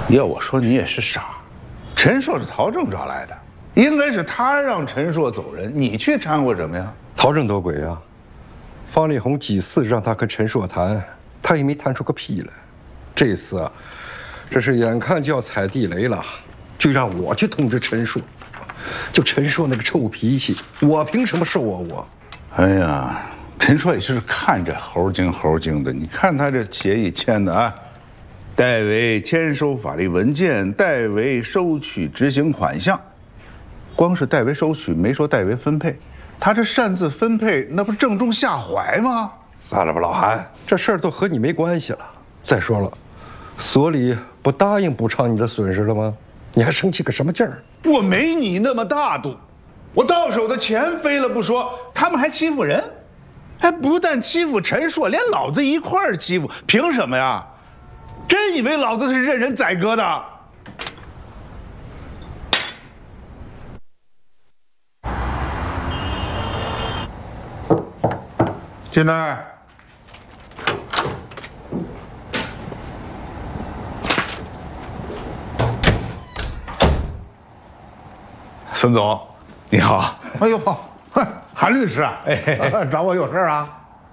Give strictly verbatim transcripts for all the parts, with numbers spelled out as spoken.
要我说，你也是傻。陈硕是陶正找来的，应该是他让陈硕走人，你去掺和什么呀？ 陶正多鬼啊！方力宏几次让他跟陈硕谈，他也没谈出个屁来。这次啊，这是眼看就要踩地雷了，就让我去通知陈硕。就陈硕那个臭脾气，我凭什么受啊我？ 哎呀，陈硕也是看着猴精猴精的。你看他这协议签的啊，代为签收法律文件，代为收取执行款项。光是代为收取，没说代为分配。他这擅自分配，那不是正中下怀吗？ 算了吧，老韩，这事儿都和你没关系了。再说了，所里不答应补偿你的损失了吗？你还生气个什么劲儿？ 我没你那么大度，我到手的钱飞了不说，他们还欺负人，还不但欺负陈硕，连老子一块儿欺负，凭什么呀？真以为老子是任人宰割的？进来。孙总，你好。 哎呦，韩律师啊，哎，找我有事啊？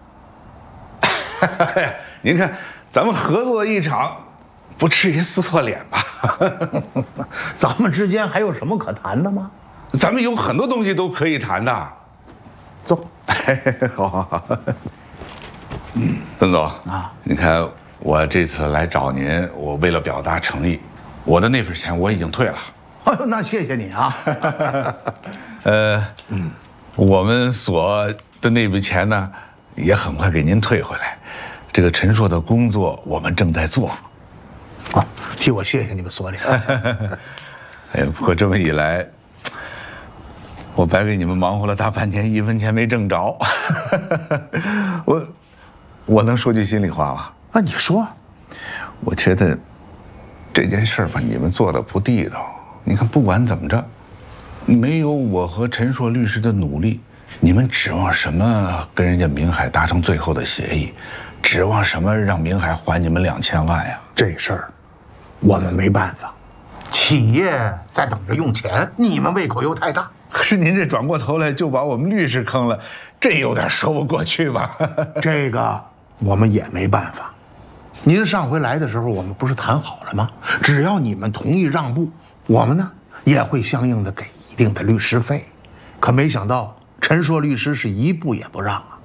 您看，咱们合作一场，不至于撕破脸吧？ 咱们之间还有什么可谈的吗？ 咱们有很多东西都可以谈的。 走。 好好好。嗯，孙总啊，你看我这次来找您，我为了表达诚意，我的那份钱我已经退了。 哎呦，那谢谢你啊。 呃，嗯，我们所的那笔钱呢，也很快给您退回来。这个陈硕的工作我们正在做。 啊，替我谢谢你们所里。 哎，不过这么一来，我白给你们忙活了大半年，一分钱没挣着。我，我能说句心里话吗？ 那你说。 我觉得这件事吧，你们做的不地道。你看，不管怎么着，没有我和陈硕律师的努力，你们指望什么跟人家明海达成最后的协议？指望什么让明海还你们两千万呀？ 这事儿，我们没办法。企业在等着用钱，你们胃口又太大。 可是您这转过头来就把我们律师坑了，这有点说不过去吧？ 这个我们也没办法。您上回来的时候，我们不是谈好了吗？只要你们同意让步，我们呢也会相应的给一定的律师费。可没想到陈硕律师是一步也不让啊！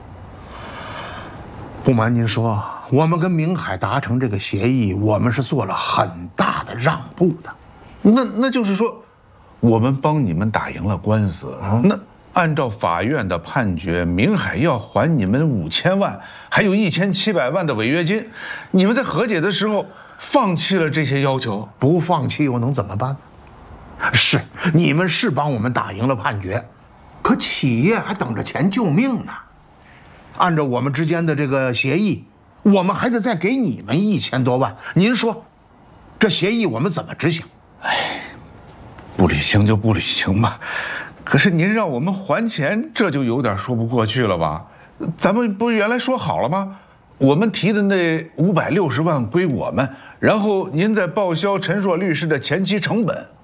不瞒您说，我们跟明海达成这个协议，我们是做了很大的让步的。 那那就是说，我们帮你们打赢了官司，嗯、那按照法院的判决，明海要还你们五千万，还有一千七百万的违约金。你们在和解的时候放弃了这些要求， 不放弃又能怎么办呢？是你们是帮我们打赢了判决，可企业还等着钱救命呢。按照我们之间的这个协议，我们还得再给你们一千多万。您说，这协议我们怎么执行？ 哎，不履行就不履行吧。可是您让我们还钱，这就有点说不过去了吧？咱们不是原来说好了吗？我们提的那五百六十万归我们，然后您再报销陈硕律师的前期成本。